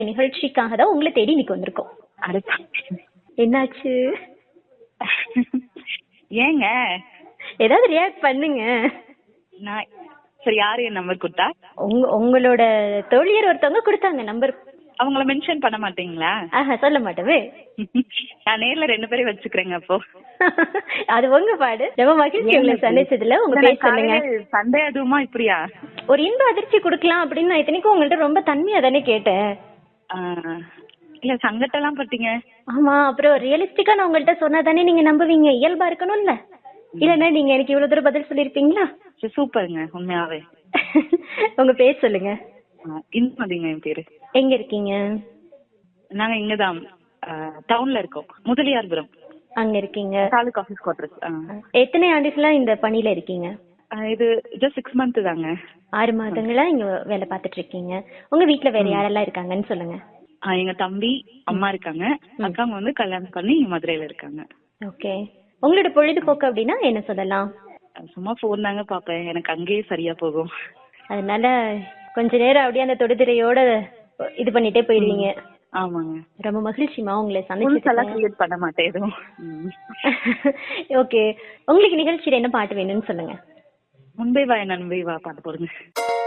நிகழ்ச்சிக்காக தான் உங்களை தேடி இன்னைக்கு வந்திருக்கோம். அடுத்த என்னாச்சு? ஏங்க ஏதாவது ரியாக்ட் பண்ணுங்க. நான் சரி, யாரு என் நம்பர் கொடுத்தா? உங்களோட தோழியர் ஒருத்தவங்க கொடுத்தாங்க நம்பர். அவங்கள மென்ஷன் பண்ண மாட்டீங்களா? சொல்ல மாட்டவே. நான் நேர்ல 2 பேரையும் வச்சுக்கிறேங்க. அப்போ அது உங்க பாடு. ரொம்ப மகிழ்ச்சி உங்களை சந்திச்சதுல. உங்க பேர் சொல்லுங்க. சண்டே அதுவுமா இப்படியா? ஒரு இன்ப அதிர்ச்சி கொடுக்கலாம் அப்படின்னு நான் இத்தனைக்கும் உங்கள்ட்ட ரொம்ப தன்மையா தானே கேட்டேன். இல்ல, சங்கட்டெல்லாம் பட்டீங்க. ஆமா, அப்புறம் ரியலிஸ்டிக்கா நான் உங்கள்ட்ட சொன்னா தானே நீங்க நம்புவீங்க. இயல்பா இருக்கணும்ல. இல்லன்னா நீங்க எனக்கு இவ்வளவு தூரம் பதில் சொல்லிருப்பீங்களா? சூப்பருங்க, உண்மையாவே. உங்க பேர் சொல்லுங்க. இன்மதிங்க என் பேரு. எங்க இருக்கீங்க? நாங்க இங்கதான் டவுன்ல இருக்கோம், முதலியார்புரம். அங்க இருக்கீங்க. Taluk office quarters. எத்தனை ஆண்டுகளா இந்த பணியில இருக்கீங்க? இது just 6 months தாங்க. 6 மாதங்களா இங்க வேலை பார்த்துட்டு இருக்கீங்க. உங்க வீட்ல வேற யாரெல்லாம் இருக்காங்கன்னு சொல்லுங்க. எங்க தம்பி, அம்மா இருக்காங்க. அக்காங்க வந்து கல்யாணம் பண்ணி மதுரையில இருக்காங்க. ஓகே. உங்களோட பொழுதுபோக்கு அப்படின்னா என்ன சொல்லலாம்? சும்மா போன் தாங்க பாப்பேன், எனக்கு அங்கேயே சரியா போகும். அதனால கொஞ்ச நேரம் அப்படியே அந்த தொடுதிரையோட இது பண்ணிட்டே போயிடுவீங்க. ஆமாங்க. ரொம்ப மகிழ்ச்சிமா உங்களை சந்திச்சதுல. கிரியேட் பண்ண மாட்டேன் எதுவும். ஓகே. உங்களுக்கு நிகழ்ச்சியில என்ன பாட்டு வேணும்னு சொல்லுங்க. முன்பே வா நண்பே வா பாட்டு போடுங்க.